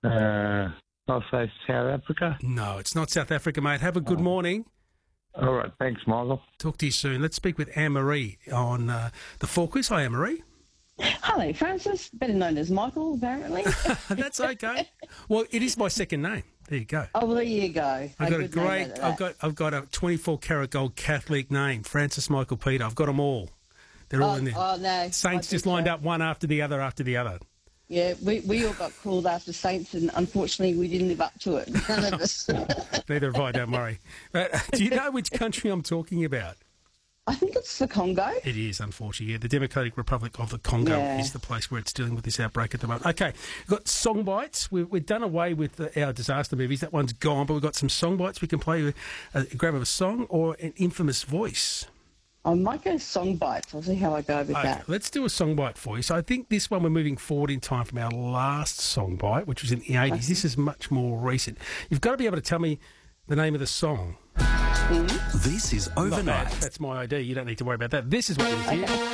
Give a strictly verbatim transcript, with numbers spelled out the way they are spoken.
Uh, I'll say South Africa. No, it's not South Africa, mate. Have a good Oh. morning. All right, thanks, Michael. Talk to you soon. Let's speak with Anne-Marie on uh, the Four Quiz. Hi, Anne-Marie. Hello, Francis, better known as Michael, apparently. That's okay. Well, it is my second name. There you go. Oh, well, there you go. I've got a good name great. out of I've that. got. I've got a twenty-four karat gold Catholic name, Francis Michael Peter. I've got them all. They're all Oh, in there. oh, no. Saints I just think lined so. up one after the other after the other. Yeah, we, we all got called after Saints, and unfortunately, we didn't live up to it. None of us. Neither have I. Don't worry. But do you know which country I'm talking about? I think it's the Congo. It is, unfortunately. Yeah, the Democratic Republic of the Congo Yeah. is the place where it's dealing with this outbreak at the moment. Okay, we've got song bites. We've, we've done away with the, our disaster movies. That one's gone, but we've got some song bites. We can play with a grab of a song or an infamous voice. I might go song bites. I'll see how I go with Okay, that. let's do a song bite for you. So I think this one we're moving forward in time from our last song bite, which was in the eighties. This is much more recent. You've got to be able to tell me the name of the song. This is Not Overnight. bad. That's my I D. You don't need to worry about that. This is what you hear.